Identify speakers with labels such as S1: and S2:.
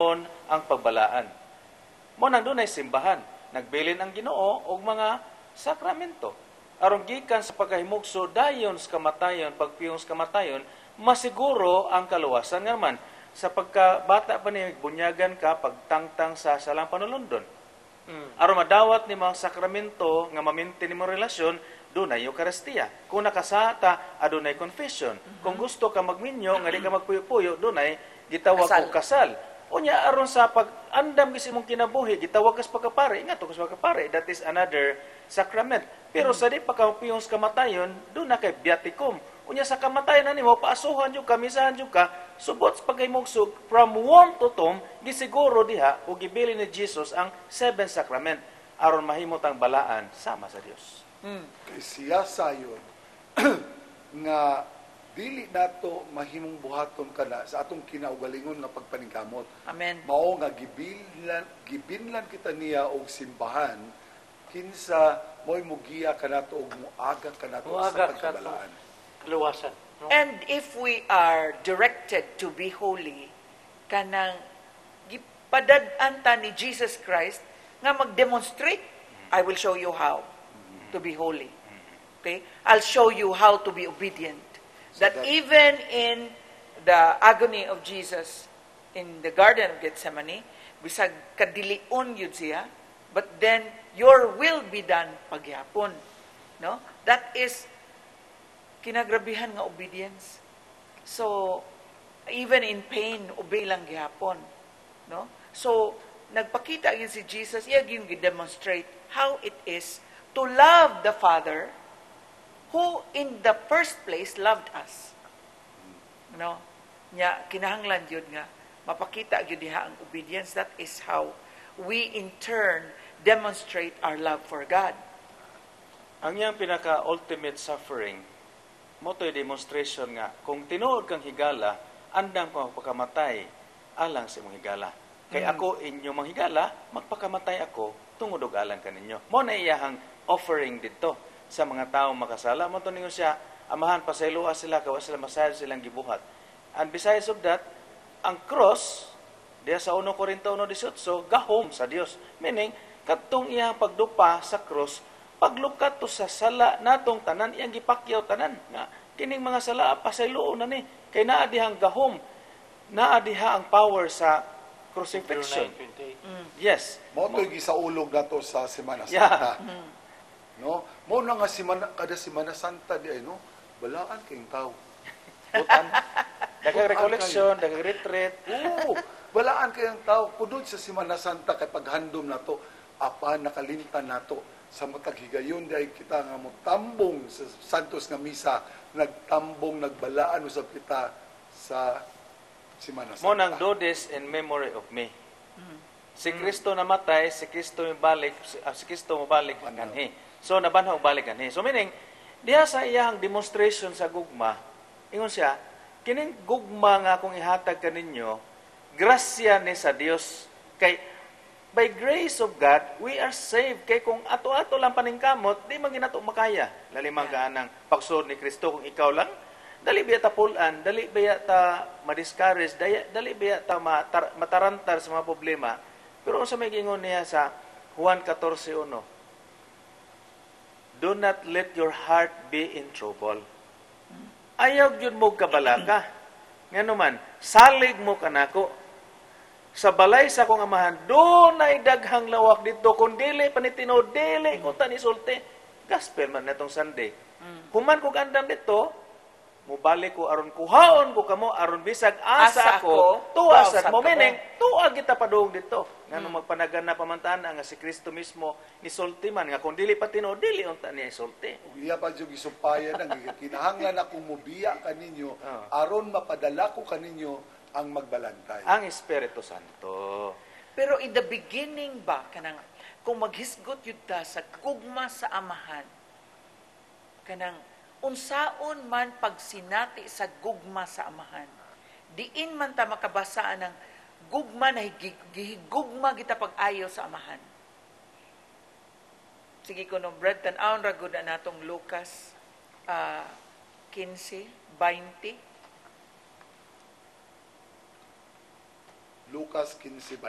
S1: ang pagbalaan. Mo nang dunay simbahan, nagbilin ang Ginoo og mga sakramento. Aron gikan sa pagkahimugso dayon sa kamatayon, pagpiyong sa kamatayon, masiguro ang kaluwasan nga man sa pagkabata pa ni bunyagan ka pagtangtang sa salang panulundon. Aron madawat ni mga sakramento nga maminti ni mo relasyon, dunay Eucharistia. Kung nakasata, adunay confession. Kung gusto ka magminyo, nga di ka magpuyo-puyo, dunay gitawag og kasal. Unya aron sa pag-andam gisi mong kinabuhi, gitawag kas pagkapare, nga to kas pagkapare, that is another sacrament. Pero sa di pagkapiyong sa kamatayon, doon na kay biatikum. Unya sa kamatayon na nimo, paasuhan yung ka, misahan yung ka, subot sa pagkaimugsog, from womb to tomb, gisiguro diha, o gibili ni Jesus ang 7 sacrament, aron mahimot ang balaan, sama sa Dios.
S2: Kay siya sayon, nga dili nato mahimong buhaton kana sa atong kinaugalingon nga pagpaningkamot.
S3: Amen.
S2: Mao nga gibinlan kita niya og simbahan kinsa mo'y mugiya kanato og muaga kanato sa pagkabalaan.
S4: Kaluwasan. No?
S3: And if we are directed to be holy, kanang gipadad-an ta ni Jesus Christ nga mag-demonstrate, I will show you how to be holy. Okay? I'll show you how to be obedient. That even in the agony of Jesus in the Garden of Gethsemane, bisag kadilion yun siya, but then your will be done pagyapon. No? That is kinagrabihan nga obedience. So, even in pain, obey lang gihapon. No? So, nagpakita yun si Jesus, iya yung demonstrate how it is to love the Father who in the first place loved us. No? Nya kinahanglan yun nga mapakita gyud diha ang obedience. That is how we in turn demonstrate our love for God.
S1: Ang iyang pinaka-ultimate suffering, mo to'y demonstration nga, kung tinuod kang higala, andam kang magpakamatay, alang sa imong higala. Kay ako inyo manghigala, magpakamatay ako, tungod og alang kaninyo. Mo na iyahang offering dito sa mga taong makasala. Mo to ninyo siya, amahan, pasayloa sila, kawa sila masayad silang gibuhat. And besides of that, ang cross, diya sa 1 Corinto 1:18, gahom sa Dios. Meaning, katong iyang pagdupa sa cross, paglukat to sa sala natong tanan, iyang gipakyaw tanan. Nga, kining mga sala, pasayloon na ni. Kay naa dihang gahom, naa diha ang power sa crucifixion. Yes.
S2: Mo to'y gisaulog nato sa Semana Santa.
S1: Yeah.
S2: No? Mo na nga kada Semana Santa di ay no, balaan kayong tao.
S1: Butan. Daghang recollection, daghang retreat.
S2: Oo, balaan kayong tao. Kudod sa Semana Santa kay paghandom nato, apa nakalimtan nato sa matag higayon di ay kita nga mo tambong sa Santos nga misa, nagtambong, nagbalaan usab kita sa Semana Santa.
S1: Mo nang do this in memory of me. Si Kristo namatay, si Kristo mabalik, si Kristo mabalik kanhi. So nabanhaw balik kanhi. So meaning diha sa iyang demonstration sa gugma, ingon siya, kining gugma nga akong ihatag kaninyo, grasya ni sa Dios. Kay by grace of God, we are saved. Kay kung ato-ato lang paningkamot, di man ginato makaya. Lalimang kaanang pagsud ni Kristo kung ikaw lang, dali biya ta pulan, dali biya ta ma-discourage, dali biya ta matarantar sa mga problema. Pero unsa may gingon niya sa Juan 14:1, do not let your heart be in trouble. Ayaw yun mo kabalaka. Nga naman, salig mo kanako. Sa balay sa kong amahan, doon ay daghang lawak dito. Kung dili, panitino, dili, kung tanisulti. Gospel man na itong Sunday. Human kong andam dito, mubalik ko, aron kuhaon ko kamo, aron bisag asa ako, tuwasat mo. Meaning, tuwag kita padung dito. Nga nung magpanagan na pamantaan nga si Kristo mismo ni sulti man. Nga kung dili patino, dili unta niya isulti.
S2: Iya pa yung isumpayan ang kinahanglan akong mubiya kaninyo, aron mapadala ko kaninyo ang magbalantay.
S1: Ang Espiritu Santo.
S3: Pero in the beginning ba, kanang, kung maghisgot yun ta sa gugma sa amahan, kanang, unsaon man pagsinati sa gugma sa amahan, diin man ta makabasaan ng gugma na gihigugma kita pag-ayo sa amahan. Sige ko no, Brad, tan-aon ra gud natong Lucas 15:20.
S2: Lucas 15:20.